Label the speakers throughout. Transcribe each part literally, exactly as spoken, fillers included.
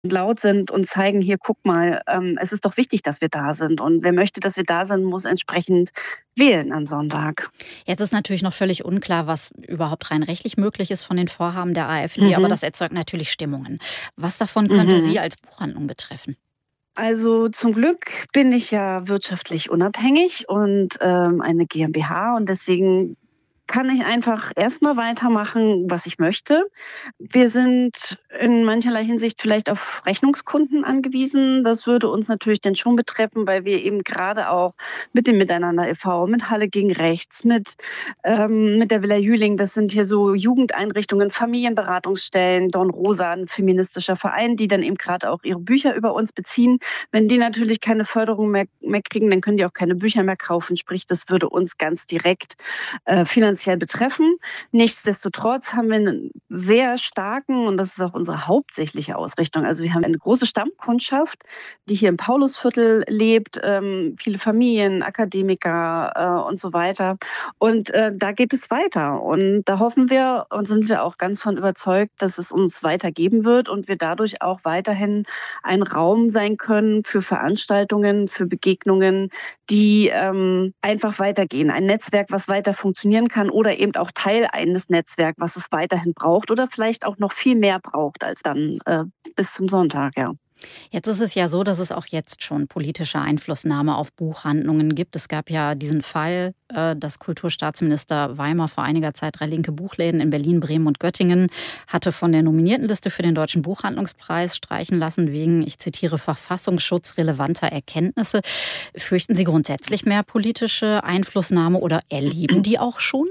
Speaker 1: laut sind und zeigen: „Hier, guck mal, ähm, es ist doch wichtig, dass wir da sind. Und wer möchte, dass wir da sind, muss entsprechend wählen am Sonntag.“
Speaker 2: Jetzt ist natürlich noch völlig unklar, was überhaupt rein rechtlich möglich ist von den Vorhaben der AfD, aber
Speaker 1: Mhm.
Speaker 2: das erzeugt natürlich Stimmungen. Was davon könnte Sie
Speaker 1: Mhm.
Speaker 2: als Buchhandlung betreffen?
Speaker 1: Also, zum Glück bin ich ja wirtschaftlich unabhängig und, ähm, eine GmbH und deswegen kann ich einfach erst mal weitermachen, was ich möchte. Wir sind in mancherlei Hinsicht vielleicht auf Rechnungskunden angewiesen. Das würde uns natürlich dann schon betreffen, weil wir eben grade auch mit dem Miteinander e V, mit Halle gegen Rechts, mit ähm, mit der Villa Jülich, das sind hier so Jugendeinrichtungen, Familienberatungsstellen, Dornrosa, 'n feministischer Verein, die dann eben grad auch ihre Bücher über uns beziehen. Wenn die natürlich keine Förderung mehr mehr kriegen, dann können die auch keine Bücher mehr kaufen. Sprich, das würde uns ganz direkt, äh, finanziell betreffen. Nichtsdestotrotz haben wir 'nen sehr starken und das ist auch unsere hauptsächliche Ausrichtung. Also, wir haben eine große Stammkundschaft, die hier im Paulusviertel lebt, ähm, viele Familien, Akademiker, äh, und so weiter. Und, äh, da geht es weiter. Und da hoffen wir und sind wir auch ganz von überzeugt, dass es uns weiter geben wird und wir dadurch auch weiterhin ein Raum sein können für Veranstaltungen, für Begegnungen, die, ähm, einfach weitergehen. Ein Netzwerk, was weiter funktionieren kann oder eben auch Teil eines Netzwerks, was es weiterhin braucht oder vielleicht auch noch viel mehr braucht als dann, äh, bis zum Sonntag, ja.
Speaker 2: Jetzt ist es ja so, dass es auch jetzt schon politische Einflussnahme auf Buchhandlungen gibt. Es gab ja diesen Fall, äh, dass Kulturstaatsminister Weimer vor einiger Zeit drei linke Buchläden in Berlin, Bremen und Göttingen hatte von der Nominiertenliste für den Deutschen Buchhandlungspreis streichen lassen wegen, ich zitiere, „verfassungsschutzrelevanter Erkenntnisse“. Fürchten Sie grundsätzlich mehr politische Einflussnahme oder erleben die auch schon?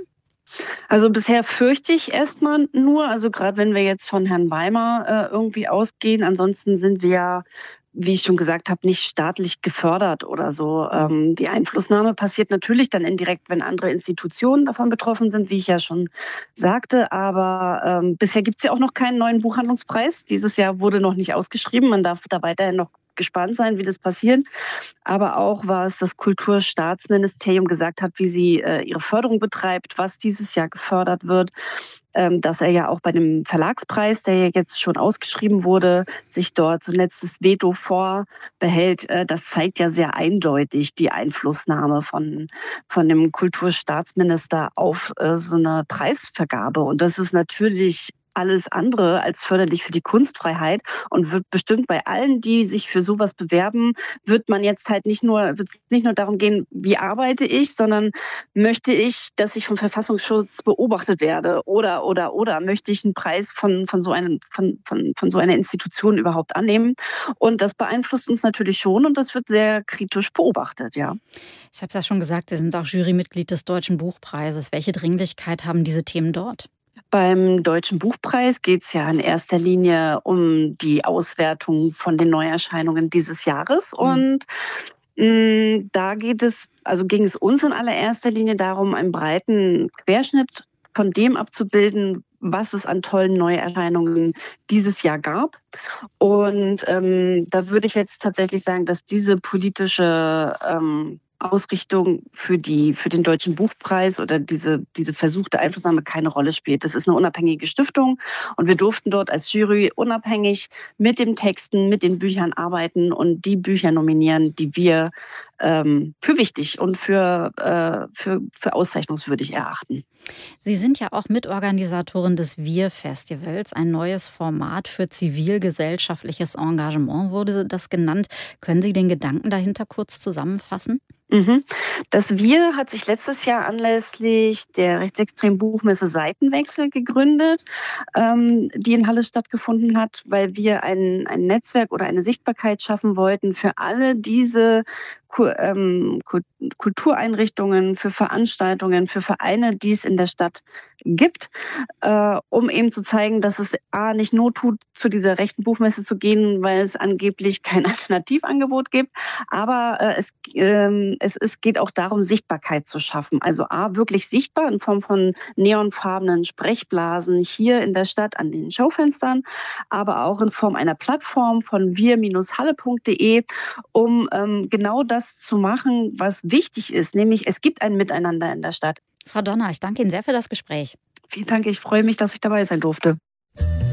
Speaker 1: Also, bisher fürchte ich erst mal nur, also, grad wenn wir jetzt von Herrn Weimer, äh, irgendwie ausgehen. Ansonsten sind wir ja, wie ich schon gesagt habe, nicht staatlich gefördert oder so.
Speaker 2: Mhm.
Speaker 1: Ähm, die Einflussnahme passiert natürlich dann indirekt, wenn andere Institutionen davon betroffen sind, wie ich ja schon sagte. Aber, ähm, bisher gibt's ja auch noch keinen neuen Buchhandlungspreis. Dieses Jahr wurde noch nicht ausgeschrieben. Man darf da weiterhin noch gespannt sein, wie das passiert. Aber auch, was das Kulturstaatsministerium gesagt hat, wie sie, äh, ihre Förderung betreibt, was dieses Jahr gefördert wird, ähm, dass er ja auch bei dem Verlagspreis, der ja jetzt schon ausgeschrieben wurde, sich dort so 'n letztes Veto vorbehält. Äh, das zeigt ja sehr eindeutig die Einflussnahme von von dem Kulturstaatsminister auf, äh, so 'ne Preisvergabe. Und das ist natürlich alles andere als förderlich für die Kunstfreiheit und wird bestimmt bei allen, die sich für so was bewerben wird man jetzt halt nicht nur wird's nicht nur darum gehen: „Wie arbeite ich“, sondern: „Möchte ich, dass ich vom Verfassungsschutz beobachtet werde?“ Oder, oder, oder: „Möchte ich 'n Preis von von so einem von von von so einer Institution überhaupt annehmen?“ Und das beeinflusst uns natürlich schon und das wird sehr kritisch beobachtet, ja.
Speaker 2: Ich habe es ja schon gesagt, Sie sind auch Jurymitglied des Deutschen Buchpreises. Welche Dringlichkeit haben diese Themen dort?
Speaker 1: Beim Deutschen Buchpreis geht's ja in erster Linie um die Auswertung von den Neuerscheinungen dieses Jahres.
Speaker 2: Mhm.
Speaker 1: Und, hm, da geht es also, ging es uns in allererster Linie darum, einen breiten Querschnitt von dem abzubilden, was es an tollen Neuerscheinungen dieses Jahr gab. Und, ähm, da würde ich jetzt tatsächlich sagen, dass diese politische, ähm, Ausrichtung für die für den Deutschen Buchpreis oder diese diese versuchte Einflussnahme keine Rolle spielt. Das ist 'ne unabhängige Stiftung und wir durften dort als Jury unabhängig mit den Texten, mit den Büchern arbeiten und die Bücher nominieren, die wir, ähm, für wichtig und für äh, für für auszeichnungswürdig erachten.
Speaker 2: Sie sind ja auch Mitorganisatorin des Wir-Festivals, ein neues Format für zivilgesellschaftliches Engagement wurde das genannt. Können Sie den Gedanken dahinter kurz zusammenfassen?
Speaker 1: Mhm. Das Wir hat sich letztes Jahr anlässlich der rechtsextremen Buchmesse Seitenwechsel gegründet, ähm, die in Halle stattgefunden hat, weil wir ein ein Netzwerk oder eine Sichtbarkeit schaffen wollten für alle diese Ku ähm, Kult Kultureinrichtungen, für Veranstaltungen, für Vereine, die es in der Stadt gibt, äh, um eben zu zeigen, dass es A nicht not tut, zu dieser rechten Buchmesse zu gehen, weil es angeblich kein Alternativangebot gibt. Aber, äh, es g ähm, es es geht auch darum, Sichtbarkeit zu schaffen. Also, A, wirklich sichtbar in Form von neonfarbenen Sprechblasen hier in der Stadt an den Schaufenstern, aber auch in Form einer Plattform von wir Bindestrich halle Punkt de, um, ähm, genau das zu machen, was wichtig ist, nämlich es gibt ein Miteinander in der Stadt.
Speaker 2: Frau Donner, ich danke Ihnen sehr für das Gespräch.
Speaker 1: Vielen Dank, ich freue mich, dass ich dabei sein durfte.